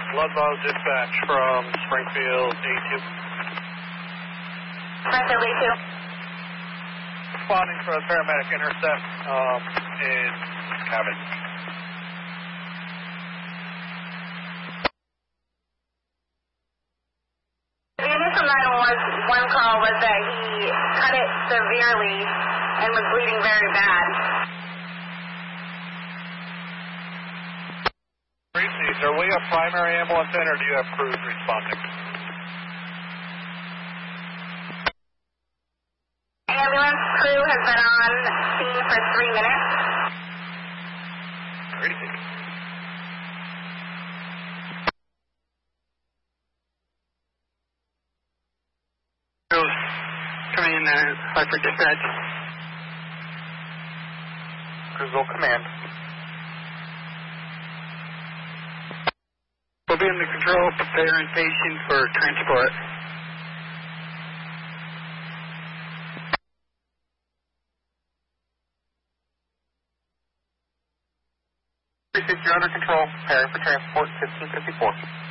Ludlow dispatch from Springfield A2. Springfield A2. Responding for a paramedic intercept in cabin. The initial 911 call was that he cut it severely and was bleeding very bad. Reese's, are we a primary ambulance in or do you have crews responding? Ambulance crew has been on scene for 3 minutes. Reese's. Coming in Hartford dispatch. Cruisal command. We'll be under control, preparing patient for transport. You're under control, preparing for transport 1554.